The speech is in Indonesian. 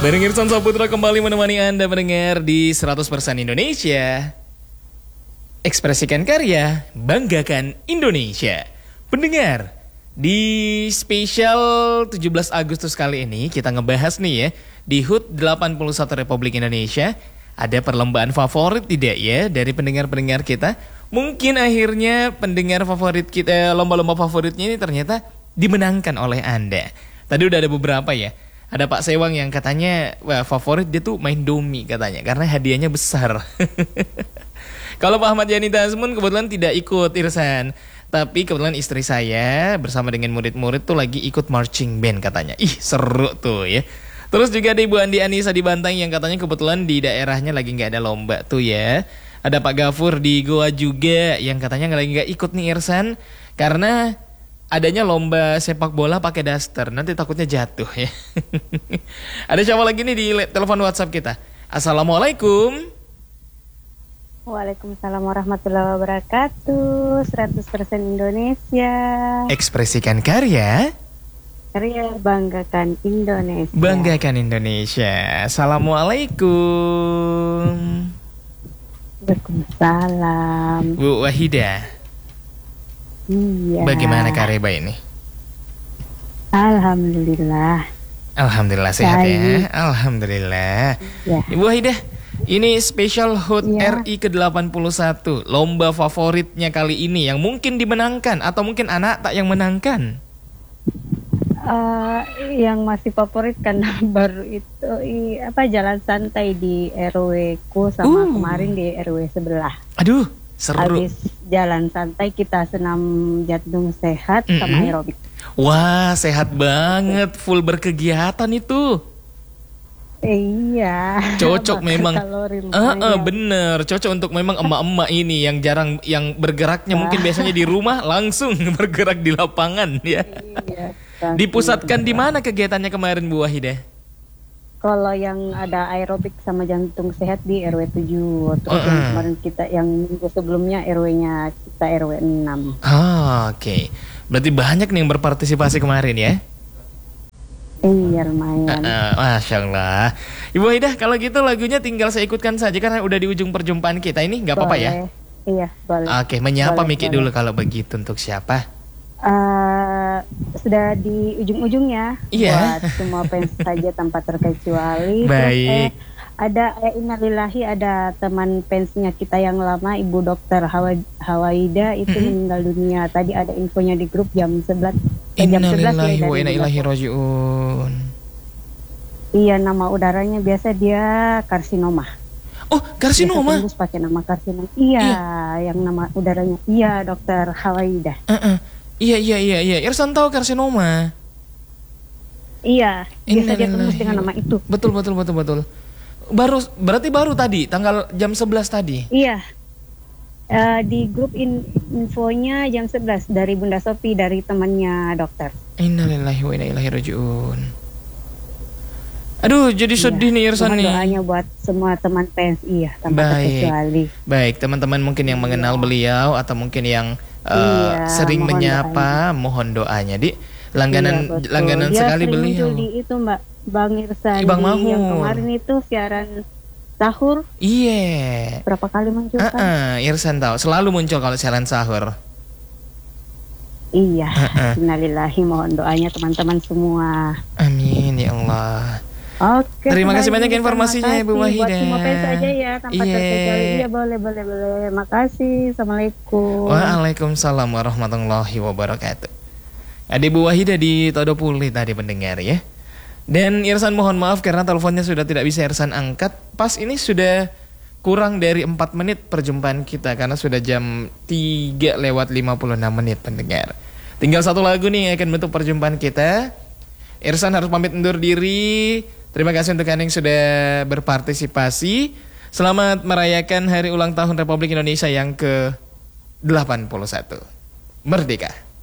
Bareng Irsan Saputra kembali menemani Anda mendengar di 100% Indonesia. Ekspresikan karya, banggakan Indonesia. Pendengar, di spesial 17 Agustus kali ini kita ngebahas nih ya, di HUT 81 Republik Indonesia ada perlombaan favorit tidak ya dari pendengar-pendengar kita. Mungkin akhirnya pendengar favorit kita, lomba-lomba favoritnya ini ternyata dimenangkan oleh Anda. Tadi udah ada beberapa ya. Ada Pak Sewang yang katanya wah, favorit dia tuh main domi katanya karena hadiahnya besar. Kalau Pak Ahmad Yani Tazmun kebetulan tidak ikut Irsan, tapi kebetulan istri saya bersama dengan murid-murid tuh lagi ikut marching band katanya. Ih seru tuh ya. Terus juga ada Ibu Andi Anissa di Bantaeng yang katanya kebetulan di daerahnya lagi nggak ada lomba tuh ya. Ada Pak Gafur di Goa juga yang katanya lagi nggak ikut nih Irsan karena adanya lomba sepak bola pakai daster, nanti takutnya jatuh ya. Ada siapa lagi nih di telepon WhatsApp kita? Assalamualaikum. Waalaikumsalam warahmatullahi wabarakatuh. 100% Indonesia. Ekspresikan karya, banggakan Indonesia. banggakan Indonesia. Assalamualaikum. Waalaikumsalam. Bu Wahidah. Iya. Bagaimana Kareba ini? Alhamdulillah. Alhamdulillah sehat ya. Alhamdulillah. Ya. Ibu Wahidah, ini spesial HUT Ya. RI ke-81, lomba favoritnya kali ini yang mungkin dimenangkan atau mungkin anak tak yang menangkan. Yang masih favorit karena baru itu jalan santai di RW ku sama kemarin di RW sebelah. Aduh, seru. Habis jalan santai kita senam jantung sehat sama aerobik. Wah, sehat banget, full berkegiatan itu. Iya. Cocok memang. Kalori lumayan. Bener, cocok untuk memang emak-emak ini yang jarang, yang bergeraknya mungkin biasanya di rumah langsung bergerak di lapangan ya. Iya. Dipusatkan di mana kegiatannya kemarin Bu Wahidah? Kalau yang ada aerobik sama jantung sehat di RW 7. Terus yang kemarin kita yang minggu sebelumnya RW-nya kita RW 6. Oke. Berarti banyak nih yang berpartisipasi kemarin ya? Iya lumayan. Masya Allah. Ibu Wahidah, kalau gitu lagunya tinggal saya ikutkan saja karena udah di ujung perjumpaan kita ini, nggak apa-apa ya? Iya boleh. Oke, menyapa Boleh, Miki boleh. dulu kalau begitu, untuk siapa? Sudah di ujung-ujungnya. Iya. Buat semua fans saja tanpa terkecuali. Baik. Terus, ada innalillahi, ada teman fansnya kita yang lama, Ibu Dokter Hawaida itu meninggal dunia. Tadi ada infonya di grup jam 11. Innalillahi ya, wa dari inna ilaihi Bunda. rajiun. Iya, nama udaranya biasa dia karsinoma. Oh, karsinoma? Biasa tembus pakai nama karsinoma. Iya, yang nama udaranya. Iya, Dokter Hawaida. Iya. Irsan tahu karsinoma. Iya, biasa dia tembus dengan nama itu. Betul. Berarti baru tadi, tanggal jam 11 tadi. Iya. Di grup infonya jam 11 dari Bunda Sopi, dari temannya dokter. Innalillahi wa inna ilaihi rajiun. Aduh, jadi sedih nih Irsan Mohon nih. doanya buat semua teman PNS, tanpa terkecuali. Baik, teman-teman mungkin yang mengenal beliau atau mungkin yang sering mohon menyapa, mohon doanya. Di langganan Iya, betul. langganan Dia sekali sering beliau. muncul di itu Mbak, Bang Irsan, Bang di Mahmud. yang kemarin itu siaran sahur. Iya. Berapa kali muncul kan? Irsan tahu, selalu muncul kalau siaran sahur. Iya. Innalillahi, mohon doanya teman-teman semua. Amin ya Allah. Oke. Terima kasih kembali, banyak informasinya terima Ibu kasih. Wahidah. Buat semua fans aja ya, tanpa Iya. terkecuali. Iya, boleh. Makasih. Assalamualaikum. Waalaikumsalam warahmatullahi wabarakatuh. Ada Ibu Wahidah di Todopuli tadi pendengar ya. Dan Irsan mohon maaf karena teleponnya sudah tidak bisa Irsan angkat. Pas ini sudah kurang dari 4 menit perjumpaan kita karena sudah jam 3:56 pendengar. Tinggal satu lagu nih yang akan menutup perjumpaan kita. Irsan harus pamit undur diri. Terima kasih untuk Anda yang sudah berpartisipasi. Selamat merayakan hari ulang tahun Republik Indonesia yang ke-81. Merdeka.